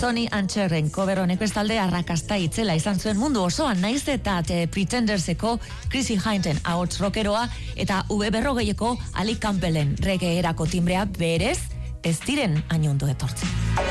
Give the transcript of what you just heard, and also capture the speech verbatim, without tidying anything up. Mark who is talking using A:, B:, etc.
A: Sonny and Cherren cover honek bestalde arrakasta itzela izan zuen mundu osoan, naiz eta The Pretenderseko Chrissy Hynten ahots rockeroa eta V berrogeieko Ali Campbellen reggae erako timbrea berez ez diren hain ondo etortzen.